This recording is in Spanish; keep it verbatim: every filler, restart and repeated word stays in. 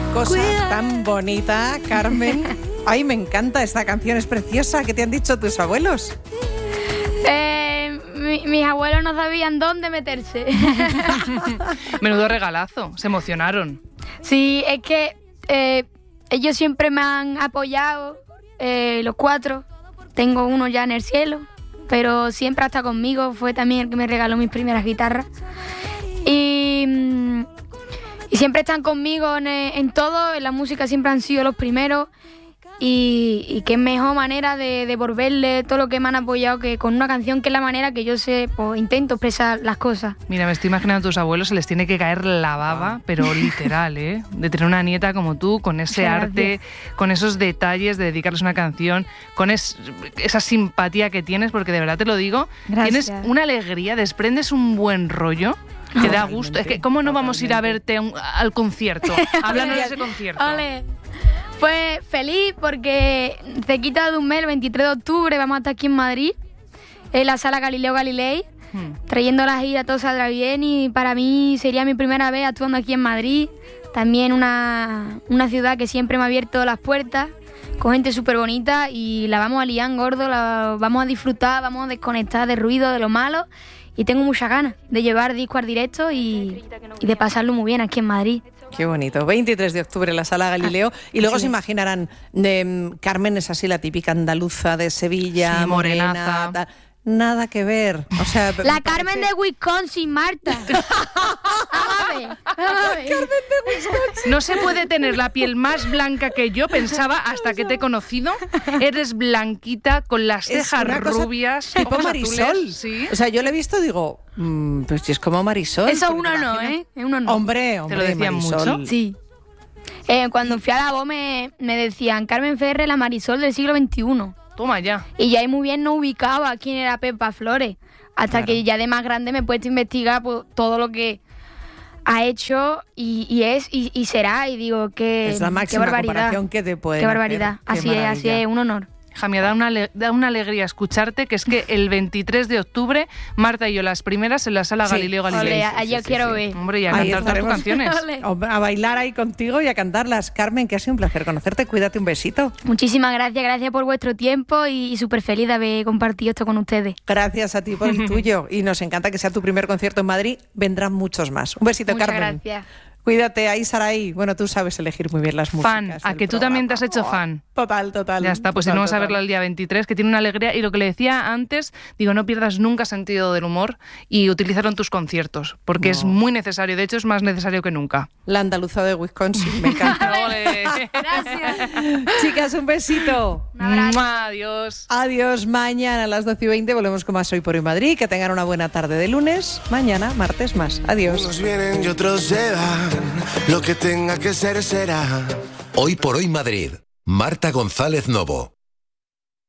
cosa tan bonita, Carmen. Ay, me encanta esta canción, es preciosa. ¿Qué te han dicho tus abuelos? Eh, mi, mis abuelos no sabían dónde meterse. Menudo regalazo, se emocionaron. Sí, es que eh, ellos siempre me han apoyado, eh, los cuatro. Tengo uno ya en el cielo, pero siempre hasta conmigo. Fue también el que me regaló mis primeras guitarras. Y, y siempre están conmigo en, en todo, en la música siempre han sido los primeros. Y, y qué mejor manera de devolverle todo lo que me han apoyado que con una canción, que es la manera que yo sé, pues intento expresar las cosas. Mira, me estoy imaginando a tus abuelos, se les tiene que caer la baba, pero literal, ¿eh? De tener una nieta como tú, con ese Gracias. arte, con esos detalles de dedicarles una canción, con es, esa simpatía que tienes, porque de verdad te lo digo, Gracias. tienes una alegría, desprendes un buen rollo. Que da gusto. Es que, ¿cómo no vamos a ir a verte a un- al concierto? Hablando de ese concierto. Ole. Pues feliz porque cerquita de un mes, el veintitrés de octubre, vamos a estar aquí en Madrid, en la sala Galileo Galilei, Hmm. trayendo la gira, todo saldrá bien y para mí sería mi primera vez actuando aquí en Madrid. También una, una ciudad que siempre me ha abierto las puertas, con gente súper bonita y la vamos a liar gordo, la vamos a disfrutar, vamos a desconectar del ruido, de lo malo. Y tengo muchas ganas de llevar disco al directo y, y de pasarlo muy bien aquí en Madrid. Qué bonito. veintitrés de octubre en la Sala Galileo. Y luego sí. se imaginarán, de, Carmen es así la típica andaluza de Sevilla, Sí, morena. morenaza. Tal. Nada que ver. O sea, La me Carmen parece- de Wisconsin, Marta. Vamos a ver, vamos a ver. No se puede tener la piel más blanca que yo, pensaba hasta que te he conocido. Eres blanquita, con las Es cejas una cosa rubias, tipo ojos Marisol. azules, ¿sí? O sea, yo le he visto, digo, mmm, pues si es como Marisol. Eso es porque un te honor, imaginas- ¿eh? Es un honor. Hombre, hombre, lo decían Marisol. mucho? Sí. Eh, cuando fui a la voz me, me decían Carmen Ferrer, la Marisol del siglo veintiuno. Toma ya. Y ya ahí muy bien no ubicaba quién era Pepa Flores. Hasta Claro. que ya de más grande me he puesto a investigar pues, todo lo que ha hecho y, y es y, y será. Y digo que Es la qué máxima barbaridad. comparación que te pueden Qué barbaridad. hacer. Qué Así es, así maravilla. es, un honor. Hija mía, da una, ale- da una alegría escucharte, que es que el veintitrés de octubre, Marta y yo las primeras en la sala Sí. Galileo Galilei. Ole, allí os quiero ver. Hombre, y a Ahí cantar todas tus estaremos. canciones. Ole. Hombre, a bailar ahí contigo y a cantarlas. Carmen, que ha sido un placer conocerte. Cuídate, un besito. Muchísimas gracias, gracias por vuestro tiempo y, y súper feliz de haber compartido esto con ustedes. Gracias a ti por el tuyo. Y nos encanta que sea tu primer concierto en Madrid. Vendrán muchos más. Un besito, Muchas Carmen. gracias. Cuídate, ahí, Saraí. Bueno, tú sabes elegir muy bien las Fan, músicas. a del que tú programa. también te has hecho fan. Total, total. Ya está, pues total, iremos a total. verla el día veintitrés, que tiene una alegría. Y lo que le decía antes, digo, no pierdas nunca sentido del humor y utilízalo en tus conciertos, porque No. es muy necesario. De hecho, es más necesario que nunca. La andaluza de Wisconsin, me encanta. ¡Ole! Gracias. Chicas, un besito. Un abrazo. ¡Mua! Adiós. Adiós, mañana a las doce y veinte volvemos con más Hoy por Hoy Madrid. Que tengan una buena tarde de lunes. Mañana, martes más. Adiós. Unos vienen y otros se van. Lo que tenga que ser será. Hoy por Hoy Madrid. Marta González Novo.